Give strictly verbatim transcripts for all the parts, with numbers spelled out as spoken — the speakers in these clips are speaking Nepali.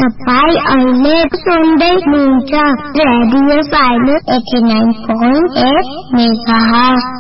तपाईँ अहिले सुन्दै हुनुहुन्छ radio silence eighty nine point at megahertz.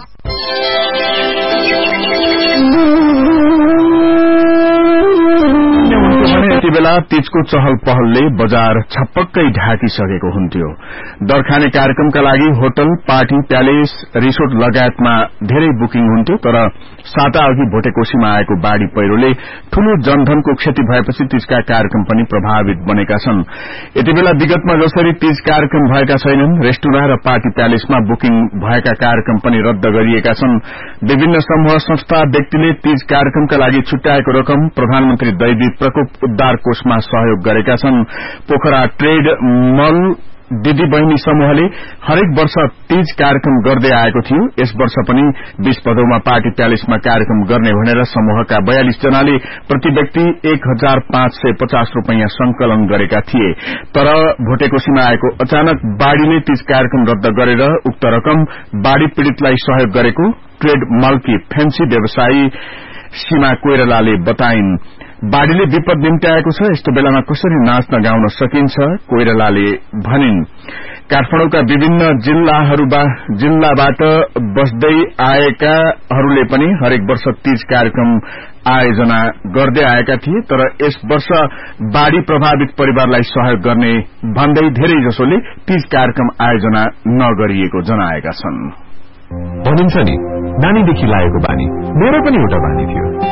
यति बेला तीजको चहल पहलले बजार छपक्कै ढाकिसकेको हुन्थ्यो। दरखाने कार्यक्रमका लागि होटल, पार्टी, प्यालेस, रिसोर्ट लगायतमा धेरै बुकिङ हुन्थ्यो। तर साता अघि भोटेकोशीमा आएको बाढ़ी पहिरोले ठूलो जनधनको क्षति भएपछि तीजका कार्यक्रम पनि प्रभावित बनेका छन्। यति बेला विगतमा जसरी तीज कार्यक्रम भएका छैनन्, रेस्टुरेन्ट र पार्टी प्यालेसमा बुकिङ भएका कार्यक्रम पनि रद्द गरिएका छन्। विभिन्न समूह, संस्था, व्यक्तिले तीज कार्यक्रमका लागि छुट्याएको रकम प्रधानमन्त्री दैवी प्रकोप उद्धार कोषमा सहयोग गरेका छन्। पोखरा ट्रेड मल दिदी बहिनी समूहले हरेक वर्ष तीज कार्यक्रम गर्दै आएको थियो। यस वर्ष पनि बीस भदौमा पार्टी प्यालेसमा कार्यक्रम गर्ने भनेर समूहका बयालीस जनाले प्रति व्यक्ति एक हजार पाँच सय पचास रूपियाँ संकलन गरेका थिए। तर भोटेकोशीमा आएको अचानक बाढ़ीले तीज कार्यक्रम रद्द गरेर उक्त रकम बाढ़ी पीड़ितलाई सहयोग गरेको ट्रेड मलकी फेन्सी व्यवसायी सीमा कोइरालाले बताइन्। बाढ़ीले विपद निम्त्याएको छ, यस्तो बेलामा कसरी नाच्न गाउन सकिन्छ, कोइरालाले भनिन्। काठमाडौँका विभिन्न जिल्लाबाट बस्दै आएकाहरूले पनि हरेक वर्ष तीज कार्यक्रम आयोजना गर्दै आएका थिए। तर यस वर्ष बाढ़ी प्रभावित परिवारलाई सहयोग गर्ने भन्दै धेरै जसोले तीज कार्यक्रम आयोजना नगरिएको जनाएका छन्। भनिन्छ नि, नानीदेखि लागेको बानी मेरो पनि एउटा बानी थियो।